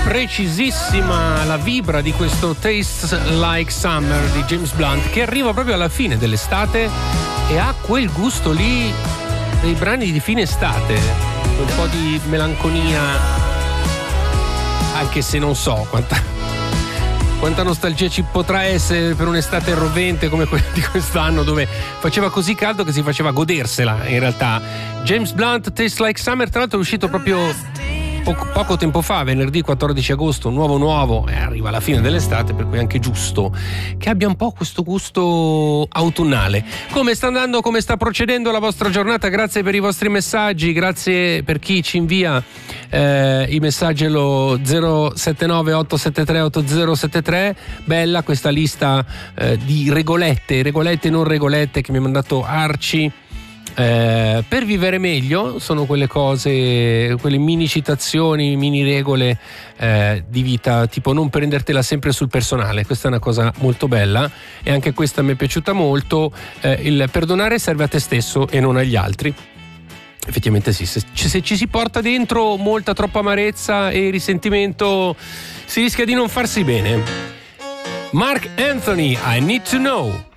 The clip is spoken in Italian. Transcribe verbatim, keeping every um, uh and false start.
precisissima la vibra di questo Tastes Like Summer di James Blunt, che arriva proprio alla fine dell'estate e ha quel gusto lì dei brani di fine estate, un po' di melanconia, anche se non so quanta, quanta nostalgia ci potrà essere per un'estate rovente come quella di quest'anno, dove faceva così caldo che si faceva godersela in realtà. James Blunt, Tastes Like Summer, tra l'altro è uscito proprio Poco, poco tempo fa, venerdì quattordici agosto, nuovo nuovo, e arriva alla fine dell'estate, per cui è anche giusto che abbia un po' questo gusto autunnale. Come sta andando, come sta procedendo la vostra giornata? Grazie per i vostri messaggi, grazie per chi ci invia eh, i messaggi allo zero sette nove otto sette tre otto zero sette tre. Bella questa lista eh, di regolette, regolette e non regolette che mi ha mandato Arci. Eh, per vivere meglio sono quelle cose, quelle mini citazioni, mini regole eh, di vita, tipo non prendertela sempre sul personale. Questa è una cosa molto bella e anche questa mi è piaciuta molto. Eh, il perdonare serve a te stesso e non agli altri. Effettivamente sì, se, se ci si porta dentro molta troppa amarezza e risentimento si rischia di non farsi bene. Mark Anthony, I Need to Know.